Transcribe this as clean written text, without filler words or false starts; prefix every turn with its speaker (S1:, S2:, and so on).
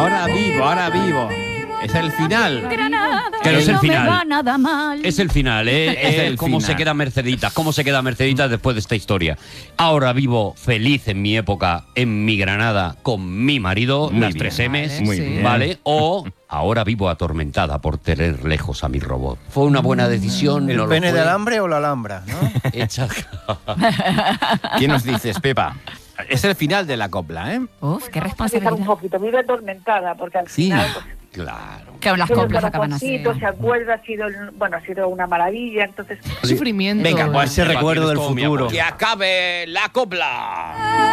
S1: ahora vivo. Es el final.
S2: Pero es el
S3: no me
S2: final.
S3: va nada mal.
S2: Es el final, ¿eh?
S1: Es el
S2: cómo
S1: final.
S2: se queda Mercedita después de esta historia. Ahora vivo feliz en mi época, en mi Granada, con mi marido,
S1: Muy
S2: las
S1: bien.
S2: 3 M's,
S1: Muy
S3: Sí.
S1: bien.
S2: ¿vale? O ahora vivo atormentada por tener lejos a mi robot. ¿Fue una buena decisión?
S4: ¿El
S2: ¿No lo
S4: pene
S2: fue?
S4: de alambre o la alhambra? ¿No?
S2: Hecha-
S1: ¿Qué nos dices, Pepa? Es el final de la copla, ¿eh?
S3: Uf, qué
S5: Un
S3: responsabilidad.
S5: poquito, vive atormentada, porque al
S1: Sí.
S5: final... pues,
S2: Claro.
S3: Que las
S5: tiene el
S3: coplas acaban así.
S5: corazoncito, se acuerda, ha sido una maravilla, entonces...
S6: Sufrimiento.
S1: Venga, pues
S4: Ese recuerdo del futuro.
S2: Que acabe la copla.